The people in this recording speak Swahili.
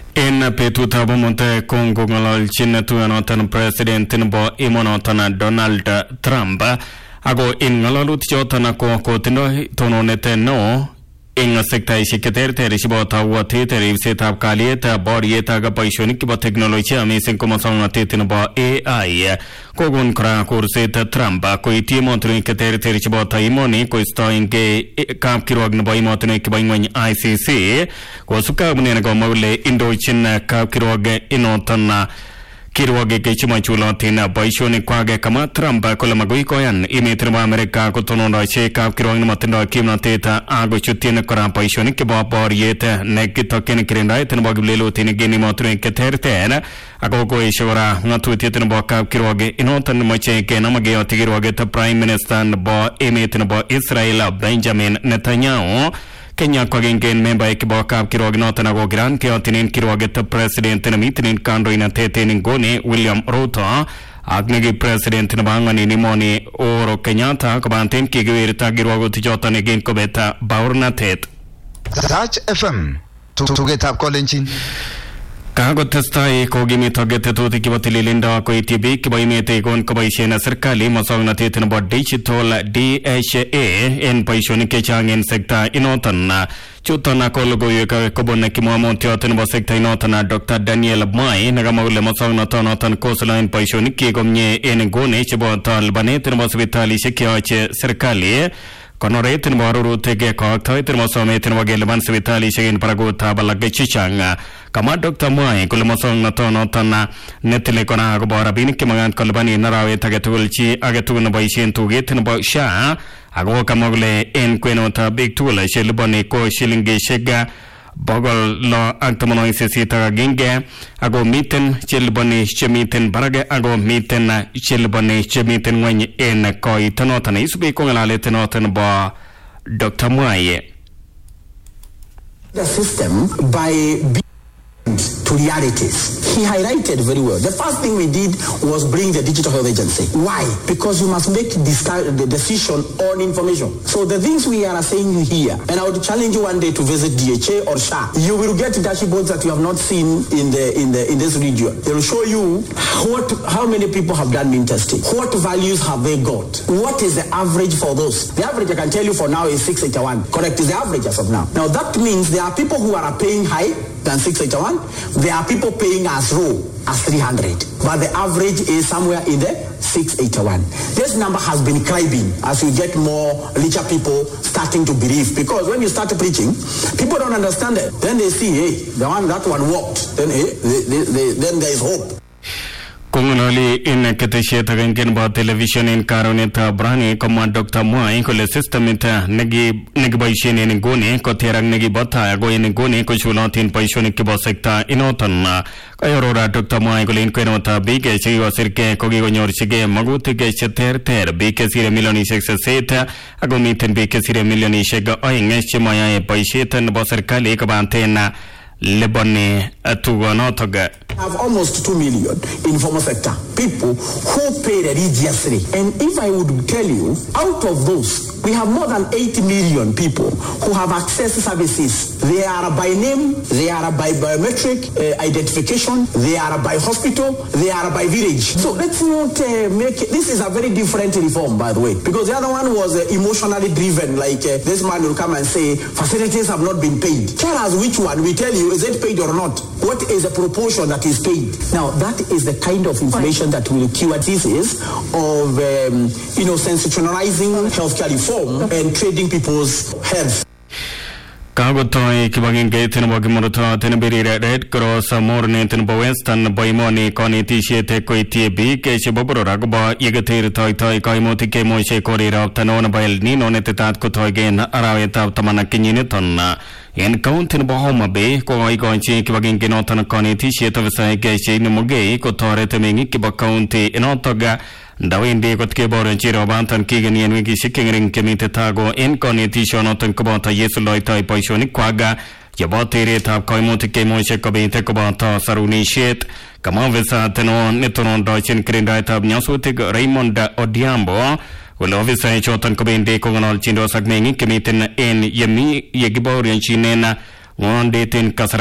En petut monte Kongo ngololchin tuyanoton president nebo emonoton Donald Trump ako in ngololut choton ko tindoi tononet neo eng sektaishek cheterter cheboto watet ribsetab kalyet boriet ak boisionik chebo teknolojia mising ko muswoknotet nebo AI kokon kora kurset Trump koityi emotinwek cheterter cheboto imoni koistoenge kapkirwok nebo emotinwek chebo ngwony ICC kosubkei ak ne komwa kole indochin kapkirwok inoton kirwogik chemachulotin boisionik kwake kama Trump kole magoi koyan emet nebo Amerika kotonondochi kapkirwok nemotindoi kimnotet akochutyin kora boisionik chebo boriet nekitokyin kirindaet nebo kiplelotinik en emotinwek cheterter ako koesho kora ng'atutiet nebo kapkirwok inoton nemoche kenamageyotyi kirwoget Prime Minister nebo emet nebo Israel Benjamin Netanyahu Kenya kwagingen membaek chebo kapkirwok noton ako kiran keyotyinen kirwoget president nemiten kandoinatet en nguni William Ruto ak negi president nebo ang'wan en emoni Uhuru Kenyatta kobaten kikiwirta kirwogutik choton egin kobeta baurnatet. Touch FM tugetab kolenjin Kakotestai kokimito tetutik chebo tililindo koityi biik chebo emet ikon koboisien serikali muswoknotet nebo digital DHA en boisionik chechang en sekta inoton. Chuton ko logoiwek kobun kimwamotiot nebo sekta inoton Dr. Daniel Moi nekamwa kole muswoknotonoton kosuldaen boisionik komie en nguni cheboto lipanet nebo sipitalisiek cheyoche serikali konoret nebo arorutik kooktoet nebo somet nebo kelipan sipitalisiek en barakutab alak chechang. Kama Dr. Moi kole muswoknotonoton netile kora akobo rabinik chemakat kolipan en arawet agetugul chi agetugul neboisien tuget nebo SHA ako kamwa kole en kwenutab biik tugul cheliponi ko shilingishek 681 ako miten cheliponi chemiten barak ako miten cheliponi chemiten ngweny en koitonoton isubi ko ngalalet noton nebo Dr. Moi. The system by to realities. He highlighted very well. The first thing we did was bring the Digital Health Agency. Why? Because you must make the decision on information. So the things we are saying here, and I would challenge you one day to visit DHA or SHA. You will get dashboards that you have not seen in this region. They will show you how many people have done mean testing. What values have they got? What is the average for those? The average I can tell you for now is 681. Correct, is the average as of now. Now that means there are people who are paying high than 681. There are people paying as low as 300, but the average is somewhere in the 681. This number has been climbing as you get more richer people starting to believe, because when you start preaching, people don't understand it. Then they see, hey, that one worked. Then then there is hope. Kungunoli in keteshet agengin ba television in karonet brani koma Dr. Moi kole system ita negi boisien en nguni ko terang negi bata go en nguni ko chulotin boisionik kibo sekta inoton kayorora Dr. Moi kole in kwenota bige chigo sirke ko gigonyorchige magutik cheterter bige sire milionishek 8 ako miten bige sire milionishek 2 chemayae boisiet nebo serikali kabantena Leboni atugonotoga. Have almost 2 million in formal sector people who pay religiously, and if I would tell you, out of those we have more than 8 million people who have access to services. They are by name, they are by biometric identification, they are by hospital, they are by village. So let's not make it, this is a very different reform, by the way, because the other one was emotionally driven, like this man will come and say facilities have not been paid. Tell us which one. We tell you, is it paid or not? What is the proportion that is paid? Now that is the kind of information that will cure diseases of sensationalizing healthcare reform and trading people's health. Kagotoi kibagenge tinabo kimurto tinabirire Red Cross morne tinabo Western boimoni konitishete koitie bike chiboboro ragoba yegetir toi kaimutik kemoche korira tanona bail nino netetat kotoigen arawetab tamana kinyiniton en county nebo Homa Bay ko igonchi kibagenge noton konitishete visaige cheinumuge kotorete mengi kiba county inotoga Dawindi kotke boren chiro bantan kigenien wiki shikingring kemite tago en konetisho noton kobota yesu loitoi boisionik kwaga yeboteretab koimutik kemoche kobite kobota sarunishet kama visa teno netonon dochin kirindaetab nyasutik Raymond Odhiambo wala ofisa choton kobende kongonolchindo sakmengi kemiten en yemi yegiboren chinena wondetin kasar